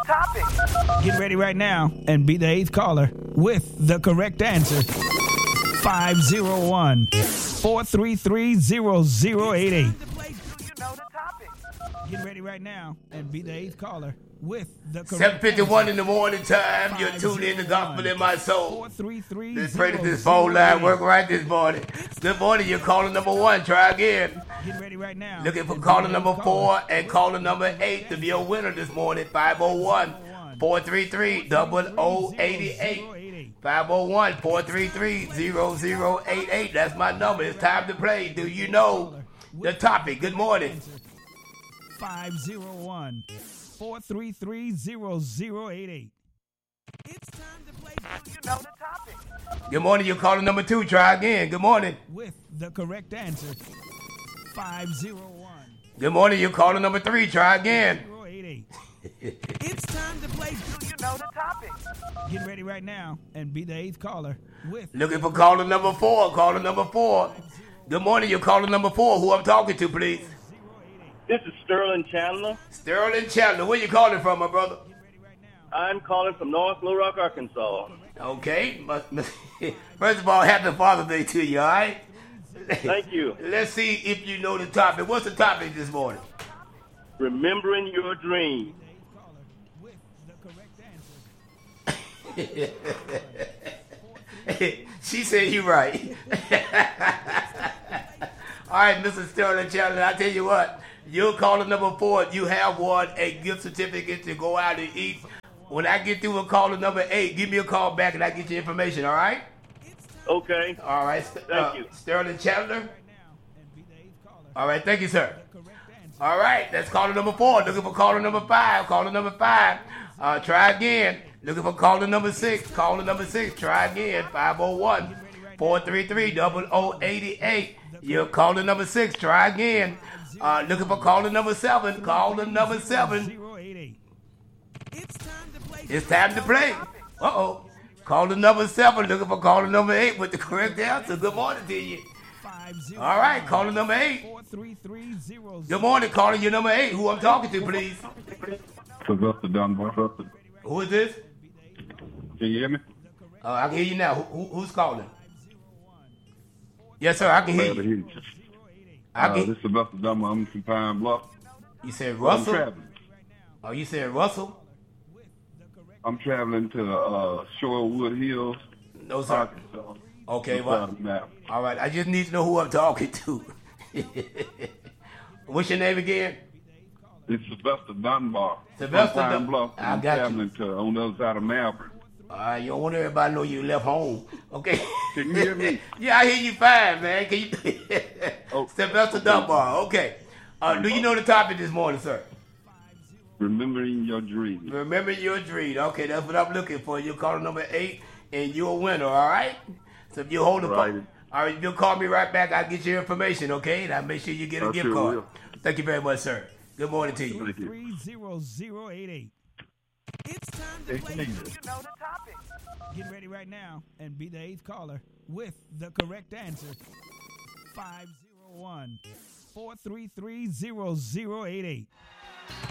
topic. Get ready right now and be the 8th caller with the correct answer. 501-433-0088. Get ready right now and be the 8th caller with the correct 7:51 in the morning time. You're tuned in to Gospel in My Soul. 433 Let's pray that this phone line work right this morning. Good morning. You're calling number 1. Try again. Get ready right now. Looking for caller number 4 and caller number 8 to be a winner this morning. 501-433-0088. 501-433-0088. That's my number. It's time to play. Do you know the topic? Good morning. 501-433-0088. It's time to play. Do you know the topic? Good morning. You're calling number 2. Try again. Good morning. With the correct answer. 501. Good morning. You're calling number 3. Try again. 088. It's time to play. Do you know the topic? Get ready right now and be the 8th caller with Looking for caller number 4. Caller number 4. Good morning. You're calling number 4. Who I'm talking to, please? This is Sterling Chandler. Sterling Chandler. Where you calling from, my brother? I'm calling from North Little Rock, Arkansas. Okay. First of all, happy Father's Day to you, all right? Thank you. Let's see if you know the topic. What's the topic this morning? Remembering your dream. with the correct answer. She said you right. All right, Mr. Sterling Chandler, I tell you what. You're calling number 4. You have won a gift certificate to go out and eat. When I get through with caller number 8, give me a call back and I get your information, all right? Okay. All right. Thank you. Sterling Chandler. All right. Thank you, sir. All right. That's caller number 4. Looking for caller number 5. Caller number 5. Try again. Looking for caller number 6. Caller number 6. Try again. 501-433-0088. You're caller number 6. Try again. Looking for caller number 7. Caller number 7. It's time to play. Uh-oh. Caller number 7. Looking for caller number 8 with the correct answer. Good morning to you. All right. Caller number 8. Good morning. Caller, your number 8. Who I'm talking to, please? Sylvester Dunbar. Who is this? Can you hear me? I can hear you now. Who's calling? Yes, sir. I can hear you. This is Sylvester Dunbar. I'm from Pine Bluff. You said I'm Russell? traveling. Oh, you said Russell? I'm traveling to Shorewood Hills. No, sir. Arkansas. Okay, well, all right. I just need to know who I'm talking to. What's your name again? It's Sylvester Dunbar. Sylvester from Pine Dunbar. Bluff. I I'm got you. traveling to on the other side of Malvern. You don't want everybody to know you left home. Okay. Can you hear me? Yeah, I hear you fine, man. Can you? Oh. Sylvester Dunbar. Okay. Do you know the topic this morning, sir? Remembering your dreams. Remember your dream. Okay, that's what I'm looking for. You're calling number 8, and you're a winner, all right? So if you hold the Right. phone, all right, if you'll call me right back, I'll get your information, okay? And I'll make sure you get a I gift sure card. will. Thank you very much, sir. Good morning to you. Thank you. 30088. It's time to play. Do you know the topic? Get ready right now and be the 8th caller with the correct answer. 501-433-0088.